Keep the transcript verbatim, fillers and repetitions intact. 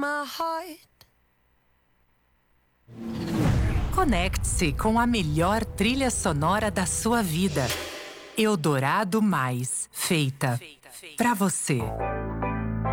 my heart. Conecte-se com a melhor trilha sonora da sua vida. Eldorado Mais, feita pra você.